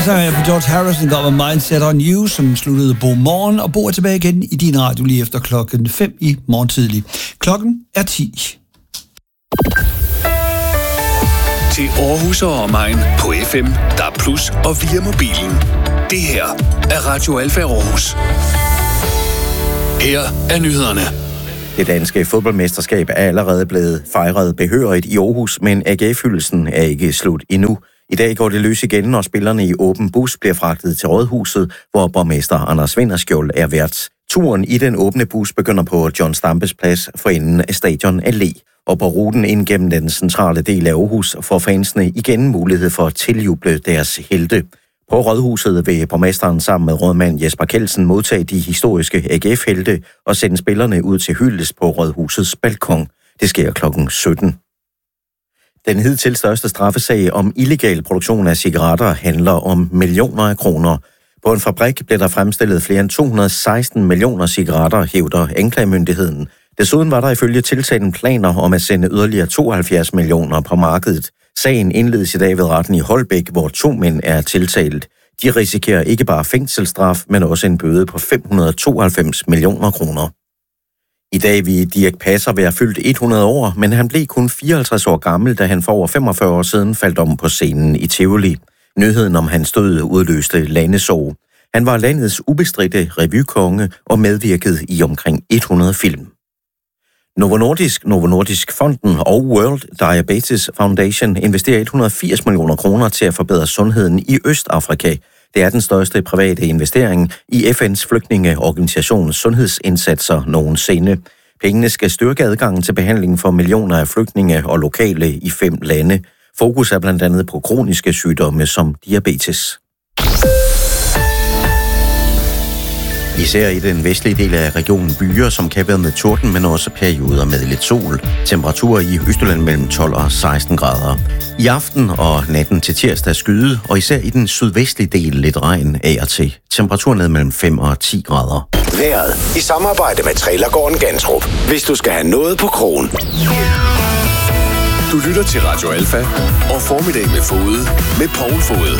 Så er jeg på George Harrison, der var Mindset on You, som sluttede Bo Morgen, og Bo er tilbage igen i din radio lige efter 5:00 i morgen tidlig. Klokken er 10. Til Aarhus og omegn på FM, DAB+ og via mobilen. Det her er Radio Alfa Aarhus. Her er nyhederne. Det danske fodboldmesterskab er allerede blevet fejret behørigt i Aarhus, men AGF-hyldelsen er ikke slut endnu. I dag går det løs igen, når spillerne i åben bus bliver fragtet til Rådhuset, hvor borgmester Anders Vinderskjold er vært. Turen i den åbne bus begynder på John Stampes plads for enden af Stadion Allé. Og på ruten ind gennem den centrale del af Aarhus får fansene igen mulighed for at tiljuble deres helte. På Rådhuset vil borgmesteren sammen med rådmand Jesper Kjeldsen modtage de historiske AGF-helte og sende spillerne ud til hyldest på Rådhusets balkon. Det sker klokken 17. Den hidtil største straffesag om illegal produktion af cigaretter handler om millioner af kroner. På en fabrik blev der fremstillet flere end 216 millioner cigaretter, hævder anklagemyndigheden. Desuden var der ifølge tiltalen planer om at sende yderligere 72 millioner på markedet. Sagen indledes i dag ved retten i Holbæk, hvor 2 mænd er tiltalt. De risikerer ikke bare fængselsstraf, men også en bøde på 592 millioner kroner. I dag vil Dirch Passer være fyldt 100 år, men han blev kun 54 år gammel, da han for over 45 år siden faldt om på scenen i Tivoli. Nyheden om hans død udløste landesorg. Han var landets ubestridte revykonge og medvirkede i omkring 100 film. Novo Nordisk Fonden og World Diabetes Foundation investerer 180 millioner kroner til at forbedre sundheden i Østafrika. Det er den største private investering i FN's flygtningeorganisations sundhedsindsatser nogensinde. Pengene skal styrke adgangen til behandling for millioner af flygtninge og lokale i 5 lande. Fokus er blandt andet på kroniske sygdomme som diabetes. Især i den vestlige del af regionen byer, som kan være med torden, men også perioder med lidt sol. Temperaturer i Østjylland mellem 12 og 16 grader. I aften og natten til tirsdag skyde, og især i den sydvestlige del lidt regn af og til. Temperaturen ned mellem 5 og 10 grader. Vejret i samarbejde med Trailergården Gantrup. Hvis du skal have noget på krogen. Du lytter til Radio Alfa og Formiddag med Fode med Poul Fode.